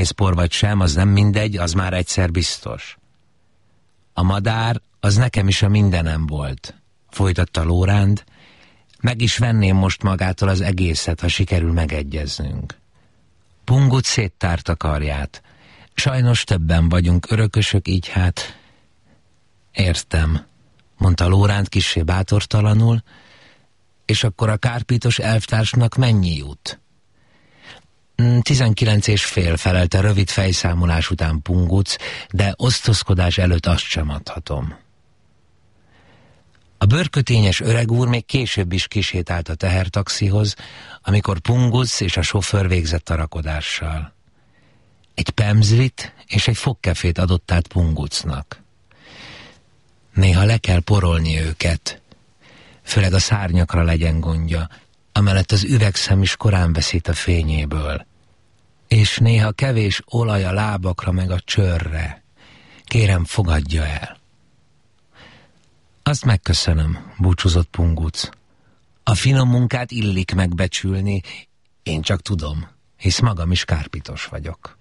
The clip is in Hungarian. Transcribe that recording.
por vagy sem, az nem mindegy, az már egyszer biztos. A madár, az nekem is a mindenem volt, folytatta Lóránd. Meg is venném most magától az egészet, ha sikerül megegyeznünk. Pungut széttárta karját. Sajnos többen vagyunk örökösök, így hát... Értem, mondta Lóránd kissé bátortalanul, és akkor a kárpitos elvtársnak mennyi jut? 19,5 felelte rövid fejszámolás után Punguc, de osztozkodás előtt azt sem adhatom. A bőrkötényes öreg úr még később is kisétált a tehertaxihoz, amikor Punguc és a sofőr végzett a rakodással. Egy pemzlit és egy fogkefét adott át Pungucnak. Néha le kell porolni őket, főleg a szárnyakra legyen gondja, amellett az üvegszem is korán veszít a fényéből. És néha kevés olaj a lábakra meg a csőrre. Kérem, fogadja el. Azt megköszönöm, búcsúzott Punguc. A finom munkát illik megbecsülni, én csak tudom, hisz magam is kárpitos vagyok.